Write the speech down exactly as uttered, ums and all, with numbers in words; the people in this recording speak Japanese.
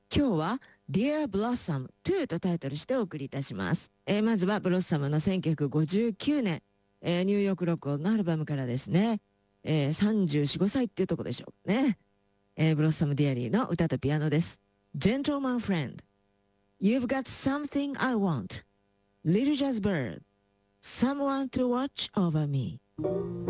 今日は Dear Blossom にとタイトルしてお送りいたします。えーまずはブロッサムのせんきゅうひゃくごじゅうきゅうねん、えーニューヨーク録音のアルバムからですね、えー、さんじゅうよん、ごさいっていうとこでしょうね。えーブロッサムディアリーの歌とピアノです。Gentleman Friend You've got something I want Little Jazz Bird Someone to watch over me